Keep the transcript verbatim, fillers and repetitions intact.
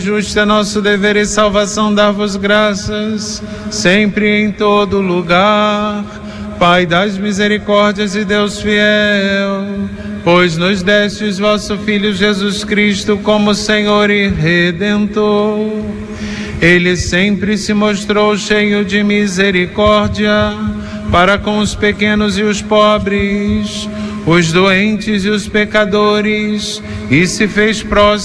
Justo é nosso dever e salvação dar-vos graças, sempre e em todo lugar. Pai das misericórdias e Deus fiel, pois nos destes vosso Filho Jesus Cristo como Senhor e Redentor. Ele sempre se mostrou cheio de misericórdia para com os pequenos e os pobres, os doentes e os pecadores, e se fez próximo